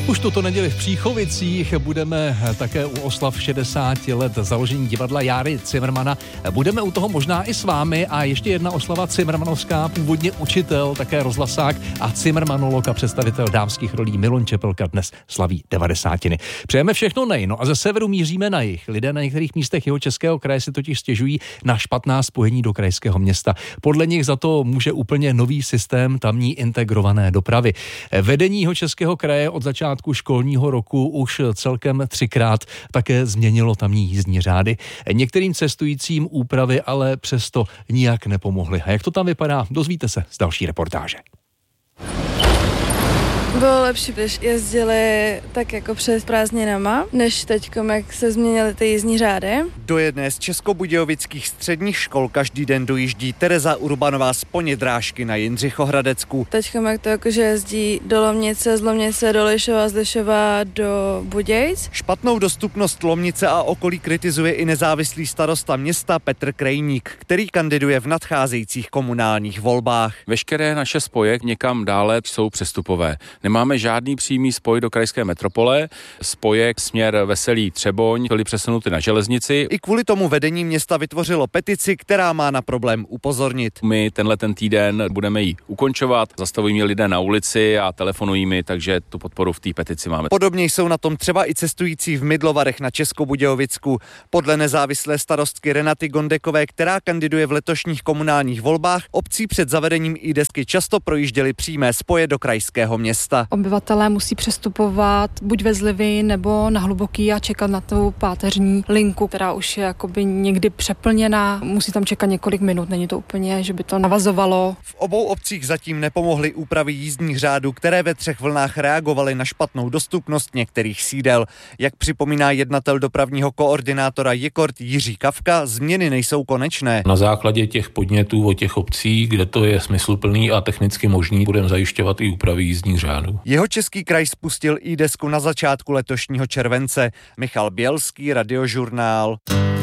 Už tuto neděli v Příchovicích budeme také u oslav 60 let založení divadla Járy Cimrmana. Budeme u toho možná i s vámi a ještě jedna oslava cimrmanovská, původně učitel, také rozhlasák a cimrmanolog a představitel dámských rolí Milon Čepelka dnes slaví 90. Přejeme všechno nejno a ze severu míříme na jih. Lidé na některých místech Jihočeského kraje si totiž stěžují na špatná spojení do krajského města. Podle nich za to může úplně nový systém tamní integrované dopravy. Vedení Jihočeského kraje od začátku školního roku už celkem 3krát také změnilo tamní jízdní řády. Některým cestujícím úpravy ale přesto nijak nepomohly. A jak to tam vypadá, dozvíte se z další reportáže. Bylo lepší, když jezdili tak jako před prázdninama, než teďkom, jak se změnily ty jízdní řády. Do jedné z českobudějovických středních škol každý den dojíždí Tereza Urbanová z Ponědrážky na Jindřichohradecku. Teďkom, jak to jakože jezdí do Lomnice, z Lomnice do Lišova, z Lišova do Budějc. Špatnou dostupnost Lomnice a okolí kritizuje i nezávislý starosta města Petr Krejník, který kandiduje v nadcházejících komunálních volbách. Veškeré naše spoje někam dále jsou přestupové. Nemáme žádný přímý spoj do krajské metropole, spoje směr Veselí Třeboň byly přesunuty na železnici. I kvůli tomu vedení města vytvořilo petici, která má na problém upozornit. My ten týden budeme ji ukončovat, zastavují lidé na ulici a telefonují mi, takže tu podporu v té petici máme. Podobně jsou na tom třeba i cestující v Mydlovarech na Českobudějovicku. Podle nezávislé starostky Renaty Gondekové, která kandiduje v letošních komunálních volbách, obcí před zavedením i-desky často projížděly přímé spoje do krajského města. Obyvatelé musí přestupovat buď ve Zlivi nebo na Hluboký a čekat na tu páteřní linku, která už je jakoby někdy přeplněná. Musí tam čekat několik minut, není to úplně, že by to navazovalo. V obou obcích zatím nepomohly úpravy jízdních řádů, které ve 3 vlnách reagovaly na špatnou dostupnost některých sídel. Jak připomíná jednatel dopravního koordinátora Jekort Jiří Kavka, změny nejsou konečné. Na základě těch podnětů od těch obcí, kde to je smysluplný a technicky možný, budeme zajišťovat i úpravy jízdních řádů. Jihočeský kraj spustil i-desku na začátku letošního července. Michal Bělský, Radiožurnál.